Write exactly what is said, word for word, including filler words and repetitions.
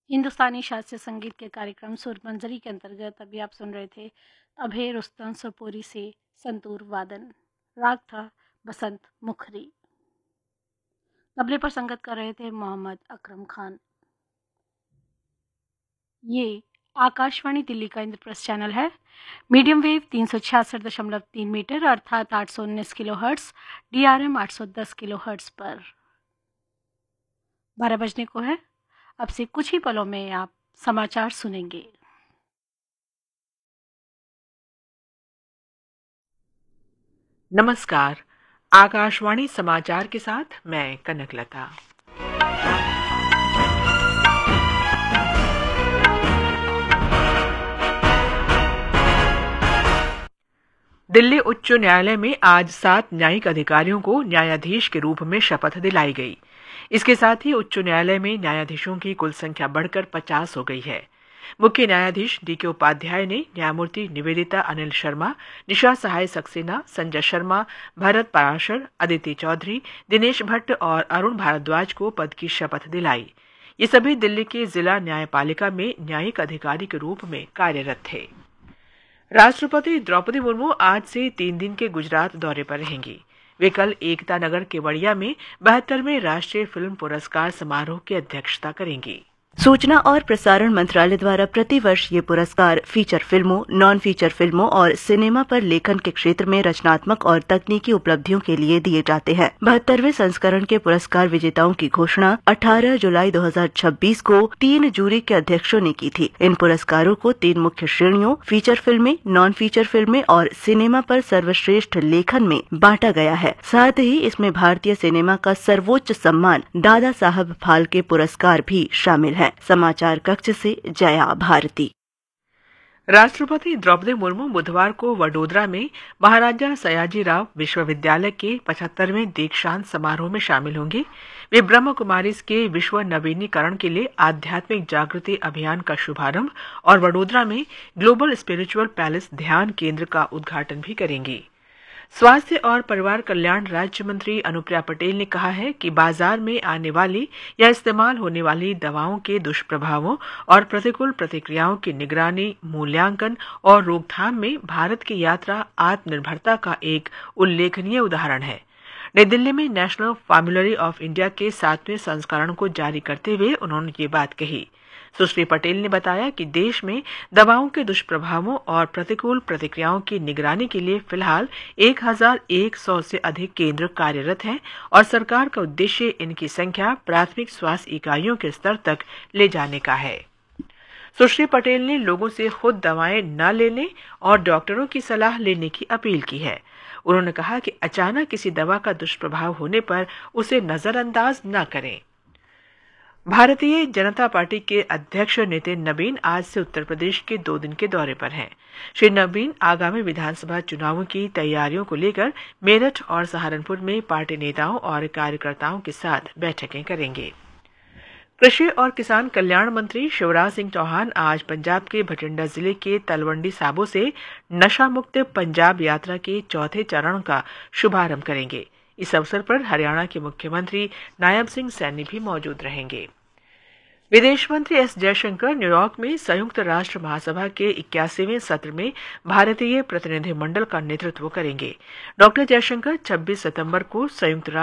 हिंदुस्तानी शास्त्रीय संगीत के कार्यक्रम सुरमंजरी के अंतर्गत अभी आप सुन रहे थे अभय रुस्तम सोपोरी से संतूर वादन। राग था बसंत मुखरी। तबले पर संगत कर रहे थे मोहम्मद अकरम खान। ये आकाशवाणी दिल्ली का इंद्रप्रस्थ चैनल है। मीडियम वेव तीन सौ छियासठ दशमलव तीन मीटर अर्थात आठ सौ उन्नीस kilo hertz, D R M आठ सौ दस किलो हर्ट्स पर बारह बजने को है। अब से कुछ ही पलों में आप समाचार सुनेंगे। नमस्कार, आकाशवाणी समाचार के साथ मैं कनकलता। दिल्ली उच्च न्यायालय में आज सात न्यायिक अधिकारियों को न्यायाधीश के रूप में शपथ दिलाई गई। इसके साथ ही उच्च न्यायालय में न्यायाधीशों की कुल संख्या बढ़कर पचास हो गई है। मुख्य न्यायाधीश डी के उपाध्याय ने न्यायमूर्ति निवेदिता अनिल शर्मा, निशा सहाय सक्सेना, संजय शर्मा, भरत पराशर, अदिति चौधरी, दिनेश भट्ट और अरुण भारद्वाज को पद की शपथ दिलाई। ये सभी दिल्ली के जिला न्यायपालिका में न्यायिक अधिकारी के रूप में कार्यरत थे। राष्ट्रपति द्रौपदी मुर्मू आज से तीन दिन के गुजरात दौरे पर रहेंगी। वे कल एकता नगर केवड़िया में बहत्तरवें राष्ट्रीय फिल्म पुरस्कार समारोह की अध्यक्षता करेंगी। सूचना और प्रसारण मंत्रालय द्वारा प्रतिवर्ष ये पुरस्कार फीचर फिल्मों, नॉन फीचर फिल्मों और सिनेमा पर लेखन के क्षेत्र में रचनात्मक और तकनीकी उपलब्धियों के लिए दिए जाते हैं। बहत्तरवें संस्करण के पुरस्कार विजेताओं की घोषणा अठारह जुलाई दो हज़ार छब्बीस को तीन जूरी के अध्यक्षों ने की थी। इन पुरस्कारों को तीन मुख्य श्रेणियों फीचर फिल्में, नॉन फीचर फिल्में और सिनेमा पर सर्वश्रेष्ठ लेखन में बांटा गया है। साथ ही इसमें भारतीय सिनेमा का सर्वोच्च सम्मान दादा साहब फाल्के पुरस्कार भी शामिल है। समाचार कक्ष से जया भारती। राष्ट्रपति द्रौपदी मुर्मू बुधवार को वडोदरा में महाराजा सयाजीराव विश्वविद्यालय के पचहत्तरवें दीक्षांत समारोह में शामिल होंगे। वे ब्रह्म कुमारीज के विश्व नवीनीकरण के लिए आध्यात्मिक जागृति अभियान का शुभारंभ और वडोदरा में ग्लोबल स्पिरिचुअल पैलेस ध्यान केंद्र का उद्घाटन भी करेंगी। स्वास्थ्य और परिवार कल्याण राज्य मंत्री अनुप्रिया पटेल ने कहा है कि बाजार में आने वाली या इस्तेमाल होने वाली दवाओं के दुष्प्रभावों और प्रतिकूल प्रतिक्रियाओं की निगरानी, मूल्यांकन और रोकथाम में भारत की यात्रा आत्मनिर्भरता का एक उल्लेखनीय उदाहरण है। नई दिल्ली में नेशनल फॉर्मूलरी ऑफ इंडिया के सातवें संस्करण को जारी करते हुए उन्होंने ये बात कही। सुश्री पटेल ने बताया कि देश में दवाओं के दुष्प्रभावों और प्रतिकूल प्रतिक्रियाओं की निगरानी के लिए फिलहाल एक हज़ार एक सौ से अधिक केंद्र कार्यरत हैं और सरकार का उद्देश्य इनकी संख्या प्राथमिक स्वास्थ्य इकाइयों के स्तर तक ले जाने का है। सुश्री पटेल ने लोगों से खुद दवाएं न लेने और डॉक्टरों की सलाह लेने की अपील की है। उन्होंने कहा कि अचानक किसी दवा का दुष्प्रभाव होने पर उसे नजरअंदाज न करें। भारतीय जनता पार्टी के अध्यक्ष नितिन नबीन आज से उत्तर प्रदेश के दो दिन के दौरे पर हैं। श्री नबीन आगामी विधानसभा चुनावों की तैयारियों को लेकर मेरठ और सहारनपुर में पार्टी नेताओं और कार्यकर्ताओं के साथ बैठकें करेंगे। कृषि और किसान कल्याण मंत्री शिवराज सिंह चौहान आज पंजाब के भटिंडा जिले के तलवंडी साबो से नशा मुक्त पंजाब यात्रा के चौथे चरण का शुभारंभ करेंगे। इस अवसर पर हरियाणा के मुख्यमंत्री नायब सिंह सैनी भी मौजूद रहेंगे। विदेश मंत्री एस जयशंकर न्यूयॉर्क में संयुक्त राष्ट्र महासभा के इक्यासीवें सत्र में भारतीय प्रतिनिधिमंडल का नेतृत्व करेंगे। डॉक्टर जयशंकर छब्बीस सितंबर को संयुक्त